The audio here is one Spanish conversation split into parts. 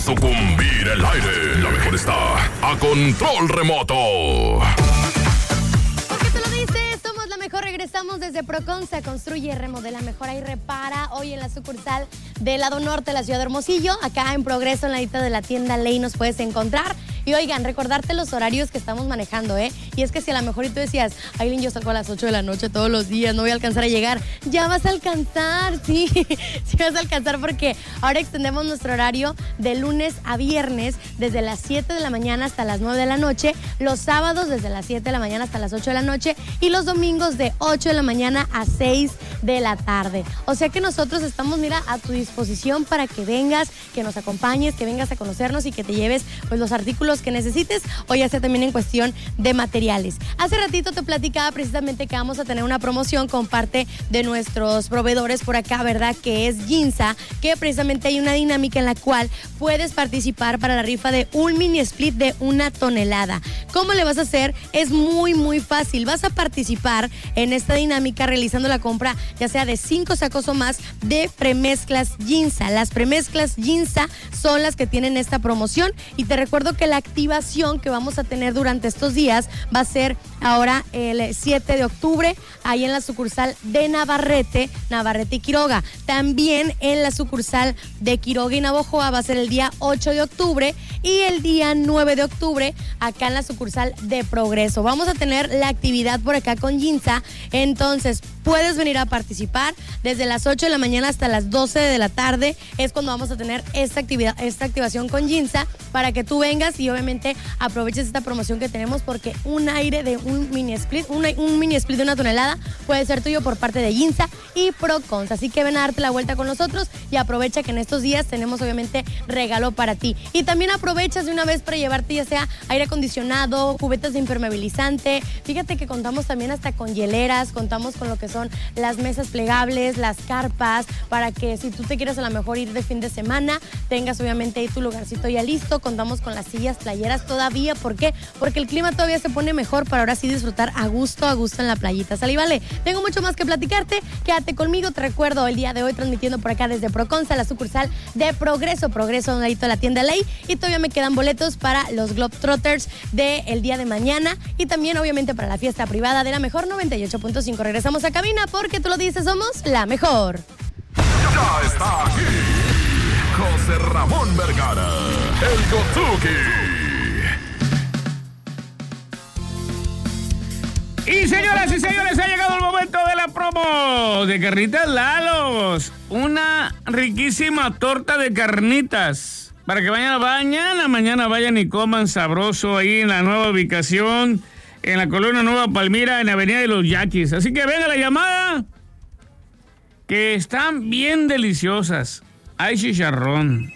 Sucumbir el aire. La mejor está a control remoto. ¿Por qué te lo dices? Somos la mejor. Regresamos desde Proconsa. Construye, remodela, mejora y repara. Hoy en la sucursal del lado norte de la ciudad de Hermosillo. Acá en Progreso, en la de la tienda Ley, nos puedes encontrar. Y oigan, recordarte los horarios que estamos manejando, ¿eh? Y es que si a lo mejor tú decías, Aileen, yo salgo a las 8 de la noche todos los días, no voy a alcanzar a llegar. Ya vas a alcanzar, sí, sí vas a alcanzar, porque ahora extendemos nuestro horario de lunes a viernes desde las 7 de la mañana hasta las 9 de la noche, los sábados desde las 7 de la mañana hasta las 8 de la noche y los domingos de 8 de la mañana a 6 de la tarde. O sea que nosotros estamos, mira, a tu disposición para que vengas, que nos acompañes, que vengas a conocernos y que te lleves pues los artículos que necesites, o ya sea también en cuestión de materiales. Hace ratito te platicaba precisamente que vamos a tener una promoción con parte de nuestros proveedores por acá, ¿verdad? Que es Ginza, que precisamente hay una dinámica en la cual puedes participar para la rifa de un mini split de 1 tonelada. ¿Cómo le vas a hacer? Es muy, muy fácil. Vas a participar en esta dinámica realizando la compra ya sea de 5 sacos o más de premezclas Ginza. Las premezclas Ginza son las que tienen esta promoción y te recuerdo que la activación que vamos a tener durante estos días va a ser ahora el 7 de octubre, ahí en la sucursal de Navarrete y Quiroga. También en la sucursal de Quiroga y Navojoa va a ser el día 8 de octubre y el día 9 de octubre acá en la sucursal de Progreso. Vamos a tener la actividad por acá con Ginza, entonces puedes venir a participar desde las 8 de la mañana hasta las 12 de la tarde. Es cuando vamos a tener esta activación con Ginza para que tú vengas y obviamente aproveches esta promoción que tenemos, porque un aire de un mini split de 1 tonelada puede ser tuyo por parte de Ginza y Proconsa. Así que ven a darte la vuelta con nosotros y aprovecha que en estos días tenemos obviamente regalo para ti. Y también aprovechas de una vez para llevarte ya sea aire acondicionado, cubetas de impermeabilizante. Fíjate que contamos también hasta con hieleras, contamos con lo que son las mesas plegables, las carpas, para que si tú te quieres a lo mejor ir de fin de semana, tengas obviamente ahí tu lugarcito ya listo. Contamos con las sillas playeras todavía. ¿Por qué? Porque el clima todavía se pone mejor para ahora sí disfrutar a gusto en la playita. ¿Sale? Vale, tengo mucho más que platicarte. Quédate conmigo. Te recuerdo el día de hoy transmitiendo por acá desde Proconsa, la sucursal de Progreso a un ladito de la tienda Ley. Y todavía me quedan boletos para los Globetrotters del día de mañana y también obviamente para la fiesta privada de la mejor 98.5. Regresamos a cabina porque tú lo dices, somos la mejor. Ya está aquí José Ramón Vergara, el Gotsuki. Y señoras y señores, ha llegado el momento de la promo de Carnitas Lalos. Una riquísima torta de carnitas para que mañana vayan y coman sabroso ahí en la nueva ubicación, en la colonia Nueva Palmira, en la Avenida de los Yaquis. Así que venga la llamada, que están bien deliciosas. Hay chicharrón,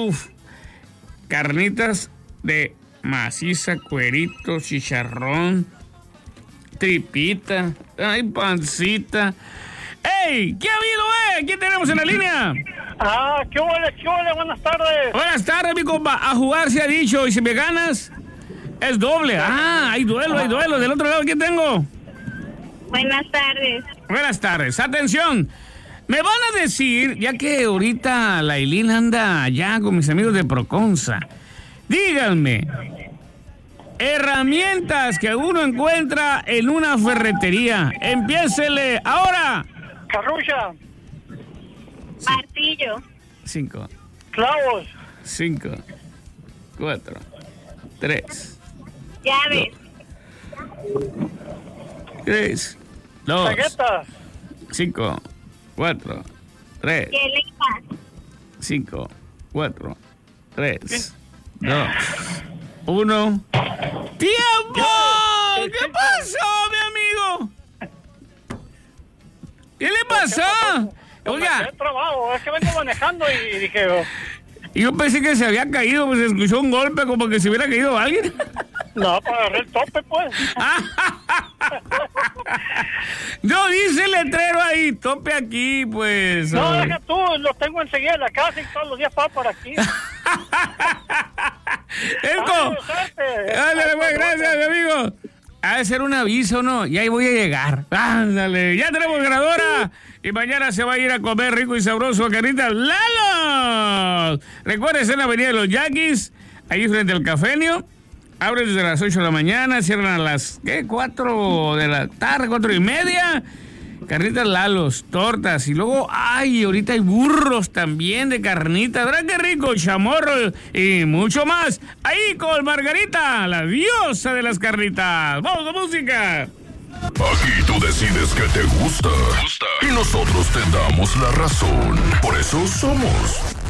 carnitas de maciza, cueritos, chicharrón, tripita, hay pancita. ¡Ey! ¿Qué ha habido, ¿Quién tenemos en la línea? ¿Qué huele? Buenas tardes. Buenas tardes, mi compa. A jugar se ha dicho, y si me ganas, es doble. Hay duelo. Del otro lado, ¿quién tengo? Buenas tardes. Buenas tardes. Atención. Me van a decir, ya que ahorita la Aileen anda allá con mis amigos de Proconsa, díganme, herramientas que uno encuentra en una ferretería. Empiécele ahora. Carrucha. Martillo. 5. Clavos. 5, 4, 3. Llaves. 3, 2. Chaquetas. 5, 4, 3. 5, 4, 3, 2, 1. ¡Tiempo! ¿Qué pasó, mi amigo? ¿Qué le pasó? Oiga. Trabajo, es que vengo manejando y dije... Yo pensé que se había caído, pues se escuchó un golpe como que se hubiera caído alguien. No, para agarrar el tope, pues. No, dice el letrero ahí, tope aquí, pues. No, deja tú, los tengo enseguida en la casa y todos los días paso por aquí. Esto. Ándale, pues, gracias, mi amigo. Ha de ser un aviso, ¿no? Y ahí voy a llegar. Ándale, ya tenemos ganadora. Y mañana se va a ir a comer rico y sabroso a Carnitas Lalo. vámonos. Recuerda, en la Avenida de los Yaquis, ahí frente al Cafenio. Abren desde las 8 de la mañana, cierran a las 4 de la tarde, 4:30. Carnitas Lalos, tortas, y luego, ahorita hay burros también de carnitas. ¿Verdad qué rico? Chamorro y mucho más. Ahí con Margarita, la diosa de las carnitas. ¡Vamos a música! Aquí tú decides qué te gusta. Y nosotros te damos la razón. Por eso somos